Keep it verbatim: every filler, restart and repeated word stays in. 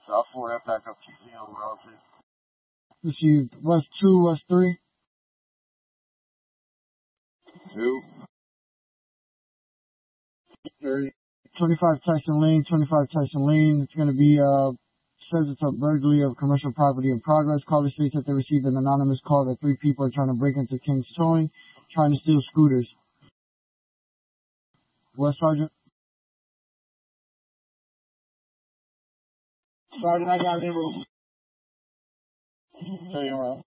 South four, that back up T Z O, relative. Received West two, West three. Two. thirty. twenty-five Tyson Lane, twenty-five Tyson Lane. It's going to be, uh, says it's a burglary of commercial property in progress. Caller states that they received an anonymous call that three people are trying to break into King's Towing, trying to steal scooters. West Sergeant? Sergeant, I got it in room. Tell you around.